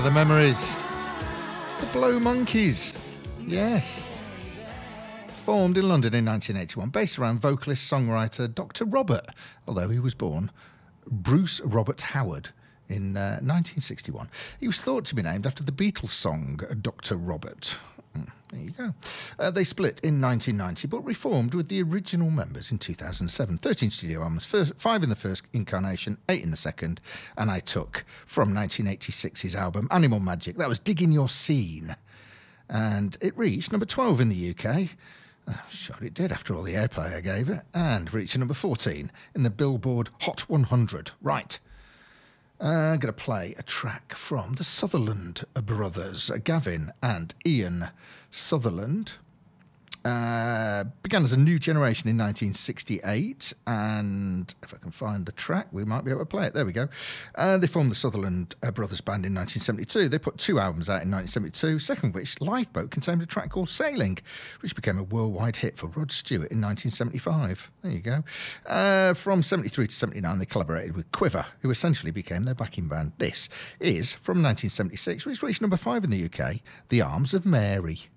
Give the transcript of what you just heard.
the memories. The Blow Monkeys. Yes. Formed in London in 1981, based around vocalist-songwriter Dr. Robert, although he was born Bruce Robert Howard in 1961. He was thought to be named after the Beatles song Dr. Robert. There you go. They split in 1990, but reformed with the original members in 2007. 13 studio albums, 5 in the first incarnation, 8 in the second, and I took from 1986's album Animal Magic. That was Digging Your Scene, and it reached number 12 in the UK. Sure it did, after all the airplay I gave it, and reached number 14 in the Billboard Hot 100. Right. I'm going to play a track from the Sutherland brothers, Gavin and Ian Sutherland. Began as a new generation in 1968, and if I can find the track, we might be able to play it. There we go. They formed the Sutherland Brothers Band in 1972. They put 2 albums out in 1972, second of which, Lifeboat, contained a track called Sailing, which became a worldwide hit for Rod Stewart in 1975. There you go. From 73 to 79, they collaborated with Quiver, who essentially became their backing band. This is from 1976, which reached number 5 in the UK, The Arms of Mary.